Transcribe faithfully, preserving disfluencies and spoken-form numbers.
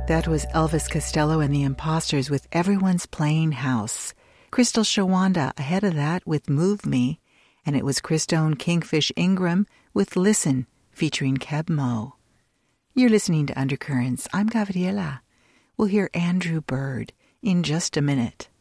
That was Elvis Costello and the Imposters with Everyone's Playing House. Crystal Shawanda ahead of that with Move Me, and it was Christone Kingfish Ingram with Listen, featuring Keb Mo. You're listening to Undercurrents. I'm Gabriela. We'll hear Andrew Bird in just a minute.